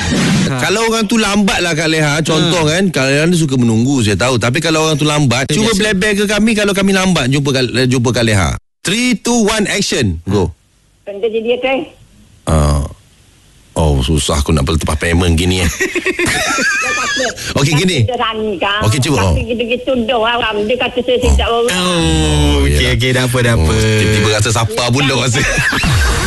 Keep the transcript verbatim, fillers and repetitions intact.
Kalau orang tu lambat lah Kak Leha, contoh ha. kan, Kak Leha suka menunggu, saya tahu. Tapi kalau orang tu lambat, cuba blackback ke kami kalau kami lambat jumpa jumpa Kak Leha. three, two, one, action. Go. Benda jadi kan? Uh, oh, susah aku nak lepas payment gini eh. Okey gini. Okey cuba. Tapi gitu-gitu dah orang dia kata saya tidak bawa. Oh, okey okey dah apa dah apa. Tiba-tiba rasa siapa pula rasa.